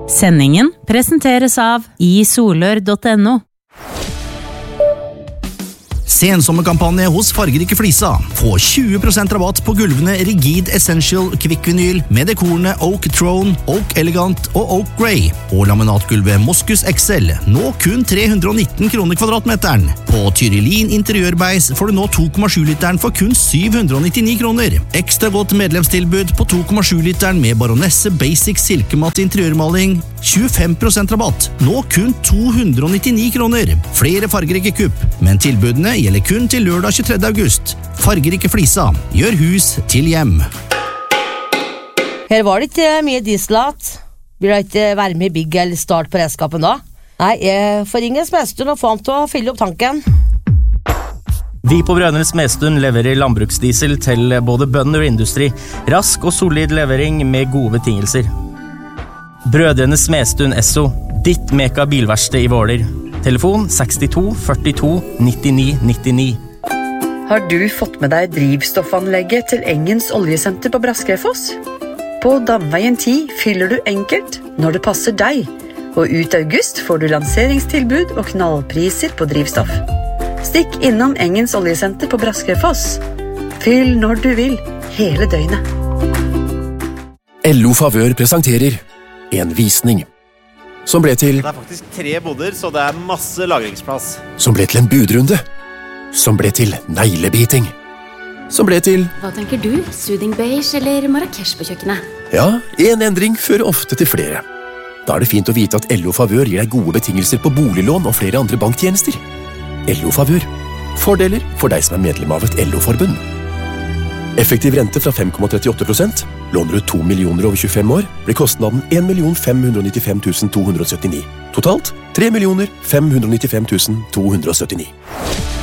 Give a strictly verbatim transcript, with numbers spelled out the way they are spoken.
Sendingen presenteres av i solør punktum no. Sensommerkampanje hos Fargerike Flisa. Få tjue prosent rabatt på gulvene Rigid Essential Kvikk Vinyl med dekorene Oak Throne, Oak Elegant og Oak Grey. Og laminatgulvet Moskus X L, nå kun tre hundre og nitten kroner kvadratmeteren. På Tyrilin Interiørbeis får du nå to komma sju literen for kun syv hundre og nittini kroner. Ekstra godt medlemstilbud på to komma sju literen med Baronesse Basic Silkematt interiørmaling. tjuefem prosent rabatt, nå kun to hundre og nittini kroner. Flere Fargerike kupp, men tilbudene gjelder kun til lørdag tjuetredje august. Fargerike Flisa, gjør hus til hjem. Her var det ikke mye dieselat. Vil jeg ikke være med i bygg eller start på redskapen da? Nei, jeg får ringe Smedstuen og få ham til å fylle opp tanken. Vi på Brødrene Smedstuen leverer landbruksdiesel til både bønder og industri. Rask og solid levering med gode betingelser. Brødrene Smedstuen Esso, ditt meka bilverksted i Våler. Telefon sekstito førtito nittini nittini. Har du fått med deg drivstoffanlegget til Engens oljesenter på Braskerefoss? På Damveien ti fyller du enkelt når det passer deg, og ut august får du lanseringstilbud og knallpriser på drivstoff. Stikk innom Engens oljesenter på Braskerefoss. Fyll når du vil, hele døgnet. L O Favør presenterer en visning som ble til Det er faktisk tre boder, så det er masse lagringsplass. Som ble til en budrunde. Som ble til neglebiting. Som ble til Hva tenker du? Soothing beige eller Marrakesh på kjøkkenet? Ja, en endring fører ofte til flere. Da er det fint å vite at L O Favør gir deg gode betingelser på boliglån og flere andre banktjenester. L O Favør. Fordeler for deg som er medlem av et L O-forbund. Effektiv rente fra fem komma trettiåtte prosent. Låner du to millioner over tjuefem år, blir kostnaden en million fem hundre og nittifem tusen to hundre og syttini. Totalt tre millioner fem hundre og nittifem tusen to hundre og syttini.